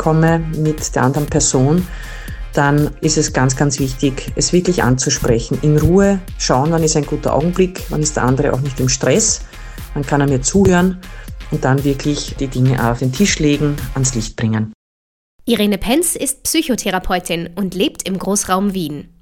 komme mit der anderen Person, dann ist es ganz, ganz wichtig, es wirklich anzusprechen. In Ruhe schauen, wann ist ein guter Augenblick, wann ist der andere auch nicht im Stress, wann kann er mir zuhören und dann wirklich die Dinge auf den Tisch legen, ans Licht bringen. Irene Penz ist Psychotherapeutin und lebt im Großraum Wien.